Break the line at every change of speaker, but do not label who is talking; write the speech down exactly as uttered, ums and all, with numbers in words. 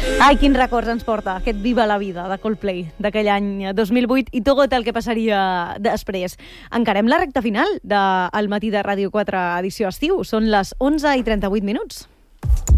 Ai, quins records ens porta aquest Viva la vida de Coldplay d'aquell any dos mil vuit i tot el que passaria després. Encarem la recta final del Matí de Ràdio quatre edició estiu. Són les onze i trenta-vuit minuts.